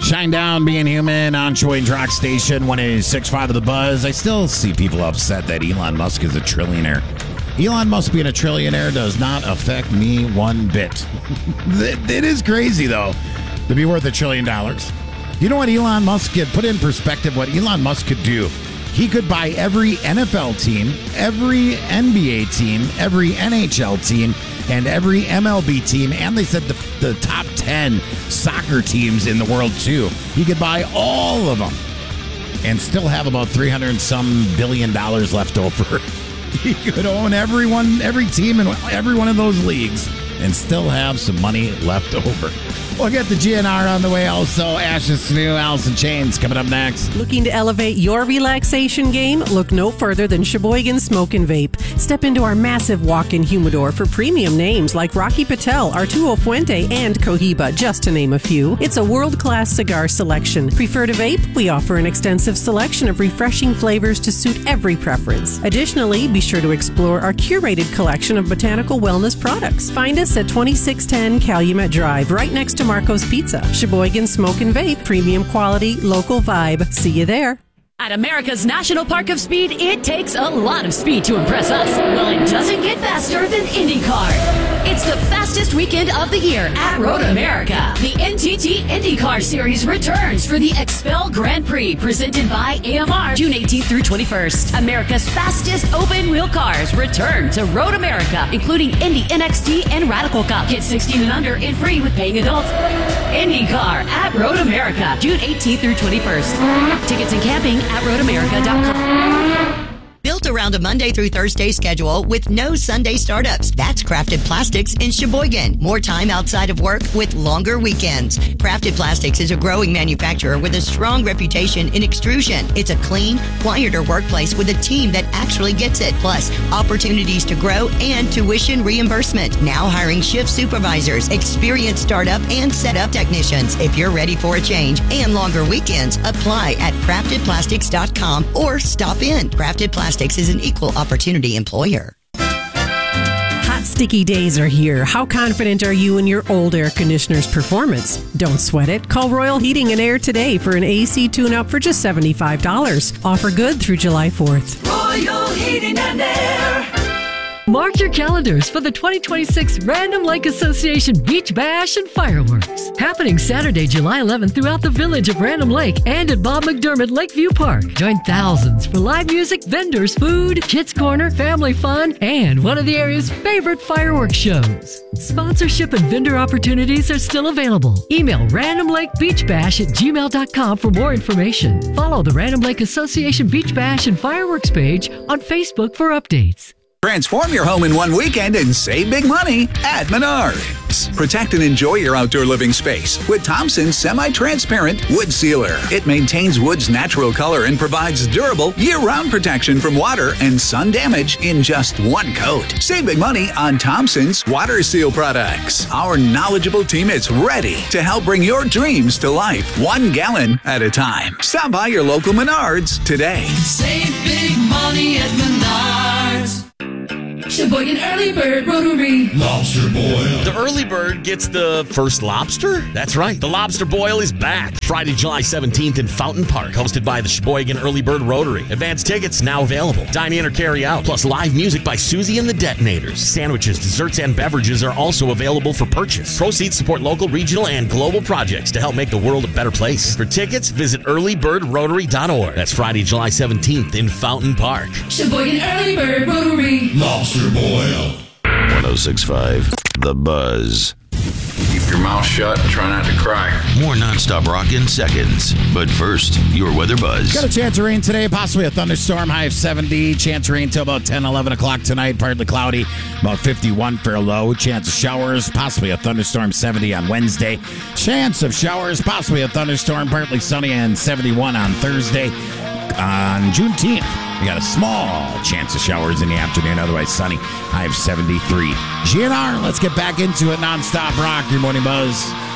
Shine down, being human on Choice Rock Station, 106.5 of the Buzz. I still see people upset that Elon Musk is a trillionaire. Elon Musk being a trillionaire does not affect me one bit. It is crazy, though, to be worth $1 trillion. You know what Elon Musk could put in perspective? What Elon Musk could do? He could buy every NFL team, every NBA team, every NHL team, and every MLB team, and they said the top 10 soccer teams in the world, too. He could buy all of them and still have about $300-some billion left over. He could own every team in every one of those leagues and still have some money left over. We'll get the GNR on the way also. Ashes Snoo, Allison Chains coming up next. Looking to elevate your relaxation game? Look no further than Sheboygan Smoke and Vape. Step into our massive walk-in humidor for premium names like Rocky Patel, Arturo Fuente, and Cohiba, just to name a few. It's a world-class cigar selection. Prefer to vape? We offer an extensive selection of refreshing flavors to suit every preference. Additionally, be sure to explore our curated collection of botanical wellness products. Find us at 2610 Calumet Drive, right next to Marco's Pizza. Sheboygan Smoke and Vape, premium quality, local vibe. See you there. At America's National Park of Speed, it takes a lot of speed to impress us. Well, it doesn't get faster than IndyCar. It's the fastest weekend of the year at Road America. The NTT IndyCar Series returns for the Expel Grand Prix, presented by AMR, June 18th through 21st. America's fastest open-wheel cars return to Road America, including Indy NXT and Radical Cup. Get 16 and under and free with paying adults. IndyCar at Road America, June 18th through 21st. Tickets and camping at roadamerica.com. Built around a Monday through Thursday schedule with no Sunday startups. That's Crafted Plastics in Sheboygan. More time outside of work with longer weekends. Crafted Plastics is a growing manufacturer with a strong reputation in extrusion. It's a clean, quieter workplace with a team that actually gets it. Plus, opportunities to grow and tuition reimbursement. Now hiring shift supervisors, experienced startup and setup technicians. If you're ready for a change and longer weekends, apply at craftedplastics.com or stop in. Crafted Plastics is an equal opportunity employer. Hot, sticky days are here. How confident are you in your old air conditioner's performance? Don't sweat it. Call Royal Heating and Air today for an AC tune-up for just $75. Offer good through July 4th. Royal Heating and Air. Mark your calendars for the 2026 Random Lake Association Beach Bash and Fireworks. Happening Saturday, July 11th throughout the village of Random Lake and at Bob McDermott Lakeview Park. Join thousands for live music, vendors, food, kids corner, family fun, and one of the area's favorite fireworks shows. Sponsorship and vendor opportunities are still available. Email randomlakebeachbash@gmail.com for more information. Follow the Random Lake Association Beach Bash and Fireworks page on Facebook for updates. Transform your home in one weekend and save big money at Menards. Protect and enjoy your outdoor living space with Thompson's semi-transparent wood sealer. It maintains wood's natural color and provides durable year-round protection from water and sun damage in just one coat. Save big money on Thompson's water seal products. Our knowledgeable team is ready to help bring your dreams to life, 1 gallon at a time. Stop by your local Menards today. Save big money at Menards. Sheboygan Early Bird Rotary. Lobster Boil. The Early Bird gets the first lobster? That's right. The Lobster Boil is back. Friday, July 17th in Fountain Park, hosted by the Sheboygan Early Bird Rotary. Advance tickets now available. Dine in or carry out, plus live music by Susie and the Detonators. Sandwiches, desserts, and beverages are also available for purchase. Proceeds support local, regional, and global projects to help make the world a better place. For tickets, visit earlybirdrotary.org. That's Friday, July 17th in Fountain Park. Sheboygan Early Bird Rotary. Lobster Boil. 106.5 The Buzz. Keep your mouth shut and try not to cry. More nonstop rock in seconds. But first, your weather buzz. Got a chance of rain today, possibly a thunderstorm, high of 70. Chance of rain till about 10, 11 o'clock tonight. Partly cloudy, about 51 for a low. Chance of showers, possibly a thunderstorm, 70 on Wednesday. Chance of showers, possibly a thunderstorm, partly sunny, and 71 on Thursday. On Juneteenth, we got a small chance of showers in the afternoon, otherwise sunny, high of 73. GNR, let's get back into it. Nonstop rock, your morning buzz.